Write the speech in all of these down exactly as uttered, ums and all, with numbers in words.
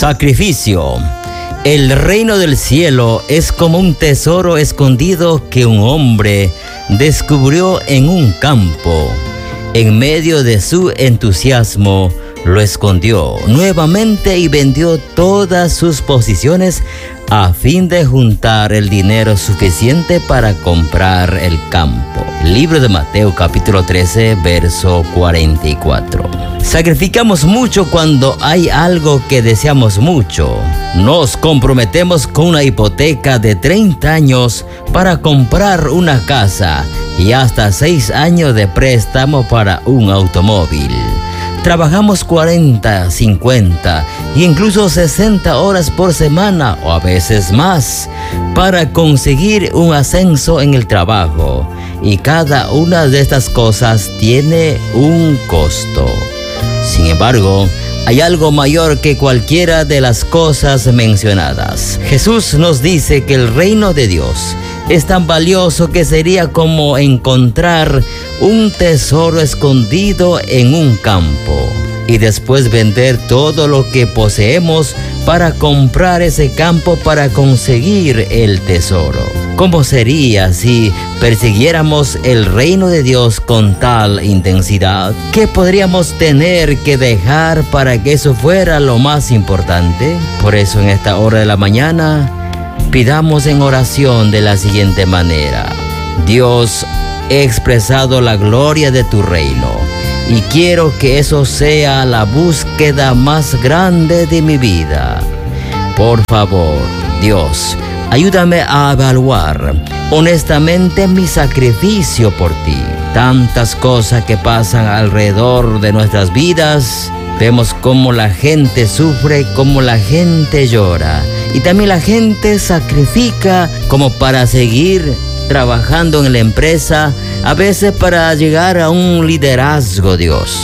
Sacrificio. El reino del cielo es como un tesoro escondido que un hombre descubrió en un campo. En medio de su entusiasmo, lo escondió nuevamente y vendió todas sus posesiones a fin de juntar el dinero suficiente para comprar el campo. Libro de Mateo, capítulo trece, verso cuarenta y cuatro. Sacrificamos mucho cuando hay algo que deseamos mucho. Nos comprometemos con una hipoteca de treinta años para comprar una casa y hasta seis años de préstamo para un automóvil. Trabajamos cuarenta, cincuenta e incluso sesenta horas por semana o a veces más para conseguir un ascenso en el trabajo, y cada una de estas cosas tiene un costo. Sin embargo, hay algo mayor que cualquiera de las cosas mencionadas. Jesús nos dice que el reino de Dios es tan valioso que sería como encontrar un tesoro escondido en un campo y después vender todo lo que poseemos para comprar ese campo para conseguir el tesoro. ¿Cómo sería si persiguiéramos el reino de Dios con tal intensidad? ¿Qué podríamos tener que dejar para que eso fuera lo más importante? Por eso en esta hora de la mañana pidamos en oración de la siguiente manera: Dios, he expresado la gloria de tu reino y quiero que eso sea la búsqueda más grande de mi vida. Por favor, Dios, ayúdame a evaluar honestamente mi sacrificio por ti. Tantas cosas que pasan alrededor de nuestras vidas. Vemos cómo la gente sufre, cómo la gente llora. Y también la gente sacrifica como para seguir trabajando en la empresa, a veces para llegar a un liderazgo, Dios.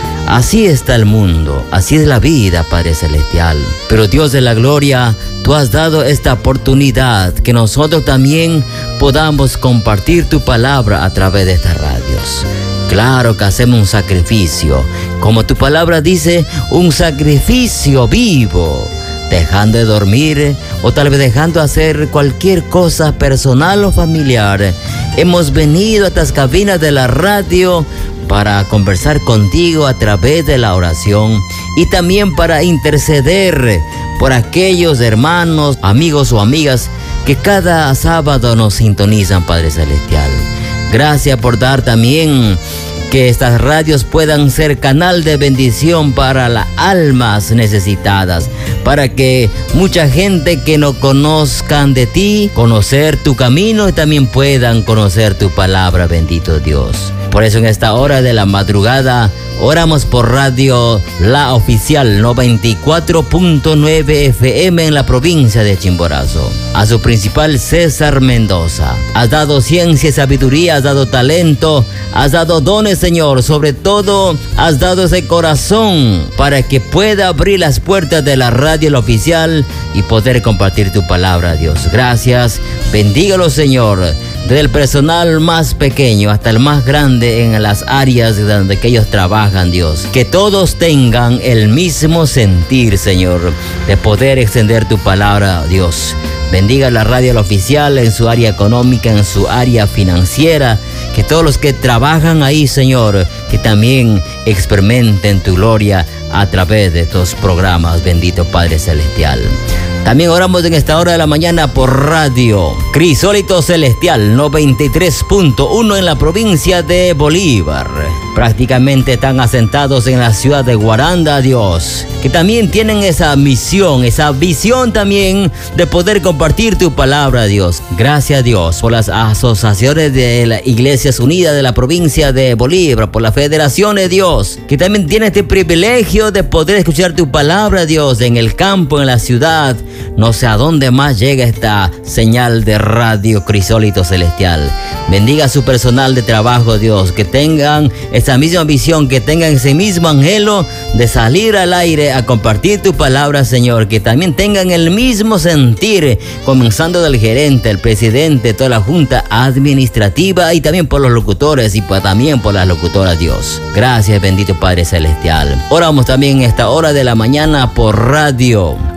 Así está el mundo, así es la vida, Padre Celestial. Pero Dios de la gloria, tú has dado esta oportunidad que nosotros también podamos compartir tu palabra a través de estas radios. Claro que hacemos un sacrificio, como tu palabra dice, un sacrificio vivo, dejando de dormir o tal vez dejando hacer cualquier cosa personal o familiar. Hemos venido a estas cabinas de la radio para conversar contigo a través de la oración y también para interceder por aquellos hermanos, amigos o amigas que cada sábado nos sintonizan, Padre Celestial. Gracias por dar también que estas radios puedan ser canal de bendición para las almas necesitadas, para que mucha gente que no conozcan de ti, conocer tu camino y también puedan conocer tu palabra, bendito Dios. Por eso en esta hora de la madrugada oramos por Radio La Oficial noventa y cuatro punto nueve F M en la provincia de Chimborazo. A su principal César Mendoza. Has dado ciencia y sabiduría, has dado talento, has dado dones, Señor. Sobre todo, has dado ese corazón para que pueda abrir las puertas de la Radio La Oficial y poder compartir tu palabra, Dios. Gracias. Bendígalo, Señor. Desde el personal más pequeño hasta el más grande en las áreas donde que ellos trabajan, Dios. Que todos tengan el mismo sentir, Señor, de poder extender tu palabra, Dios. Bendiga la Radio La Oficial en su área económica, en su área financiera. Que todos los que trabajan ahí, Señor, que también experimenten tu gloria a través de estos programas, bendito Padre Celestial. También oramos en esta hora de la mañana por Radio Crisólito Celestial noventa y tres punto uno en la provincia de Bolívar. Prácticamente están asentados en la ciudad de Guaranda, Dios. Que también tienen esa misión, esa visión también de poder compartir tu palabra, Dios. Gracias, Dios, por las asociaciones de las Iglesias Unidas de la provincia de Bolívar, por las federaciones, Dios. Que también tienen este privilegio de poder escuchar tu palabra, Dios, en el campo, en la ciudad. No sé a dónde más llega esta señal de Radio Crisólito Celestial. Bendiga a su personal de trabajo, Dios, que tengan esa misma visión, que tengan ese mismo anhelo de salir al aire a compartir tu palabra, Señor, que también tengan el mismo sentir, comenzando del gerente, el presidente, toda la junta administrativa y también por los locutores y por, también por las locutoras, Dios. Gracias, bendito Padre Celestial. Oramos también en esta hora de la mañana por Radio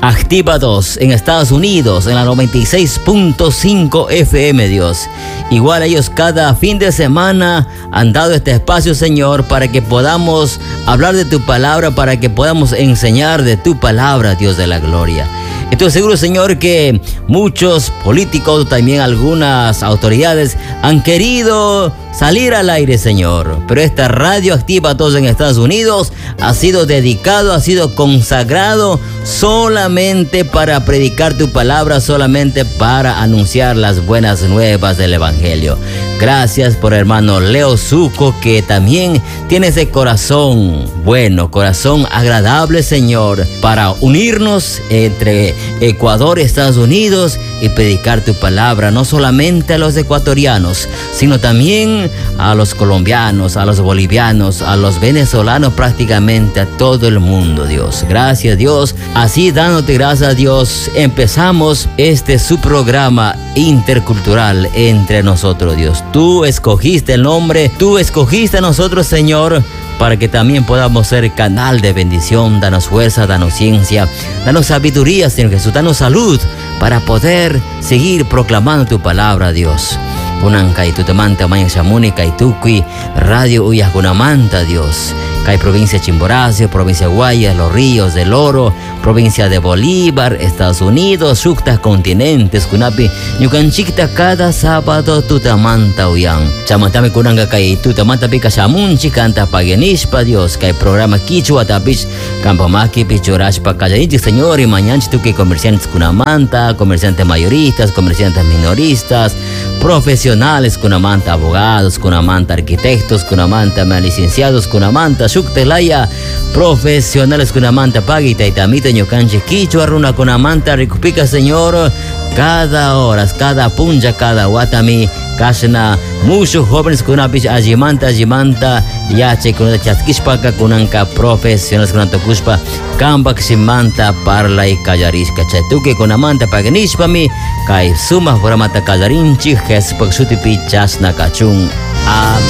Actívados en Estados Unidos, en la noventa y seis punto cinco F M, Dios. Igual ellos cada fin de semana han dado este espacio, Señor, para que podamos hablar de tu palabra, para que podamos enseñar de tu palabra, Dios de la gloria. Estoy seguro, Señor, que muchos políticos, también algunas autoridades han querido salir al aire, Señor. Pero esta radio Activa Todos en Estados Unidos ha sido dedicado, ha sido consagrado solamente para predicar tu palabra, solamente para anunciar las buenas nuevas del Evangelio. Gracias por hermano Leo Suco, que también tiene ese corazón bueno, corazón agradable, Señor, para unirnos entre Ecuador y Estados Unidos y predicar tu palabra, no solamente a los ecuatorianos, sino también a los colombianos, a los bolivianos, a los venezolanos, prácticamente a todo el mundo, Dios. Gracias, Dios. Así, dándote gracias, Dios, empezamos este su programa intercultural entre nosotros, Dios. Tú escogiste el nombre, tú escogiste a nosotros, Señor, para que también podamos ser canal de bendición. Danos fuerza, danos ciencia, danos sabiduría, Señor Jesús, danos salud para poder seguir proclamando tu palabra, Dios. Unanca y Tutamanta, Maya Shamuni, Kaituqui, Radio Uyakunamanta, Dios. Hay provincia de Chimborazo, provincia de Guayas, Los Ríos del Oro, provincia de Bolívar, Estados Unidos, Shukta continentes, Kunapi, Yukanchikta cada sábado Tutamanta Uyang. Chamantame Kunanga Kai Tutamanta Pika Shamunchi, canta Paganishpa, Dios, que hay programa Kichua Tapich, Campamaki, Pichurashpa, Callayichi, Señor, y mañana tú que comerciantes Kunamanta, comerciantes mayoristas, comerciantes minoristas, profesionales Kunamanta, abogados Kunamanta, arquitectos Kunamanta, licenciados Kunamanta, Shuktelaya, profesionales Kunamanta, Pagita y Tamita, Ñocanche, Quichua, Runa Kunamanta, Ricupica, Señor, cada hora, cada punja, cada watami, Kashna, muchos jóvenes Kunapich, Ajimanta, Ajimanta, Yache, Kunata Chatkishpaka, Kunanka, profesionales Kunanta Kushpa, Kambak, Simanta, Parla y Kayariska, Chatuke, Kunamanta, Paganishpami, Kai Suma, Furamata Kayarinchi, Jespak Sutipi, Chasna Kachung. Amén.